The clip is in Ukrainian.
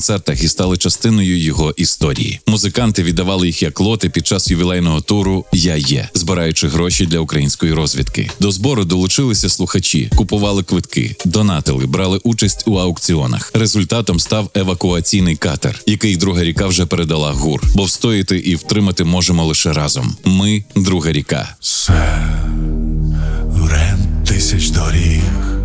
концертах і стали частиною його історії. Музиканти віддавали їх як лоти під час ювілейного туру «Я є», збираючи гроші для української розвідки. До збору долучилися слухачі, купували квитки, донатили, брали участь у аукціонах. Результатом став евакуаційний катер, який «Друга ріка» вже передала ГУР. Бо встояти і втримати можемо лише разом. Ми – «Друга ріка». Серед тисяч доріг